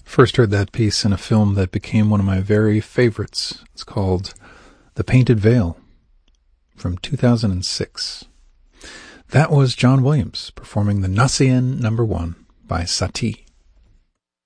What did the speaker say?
First heard that piece in a film that became one of my very favorites. It's called The Painted Veil from 2006. That was John Williams performing the Nacien No. 1 by Satie.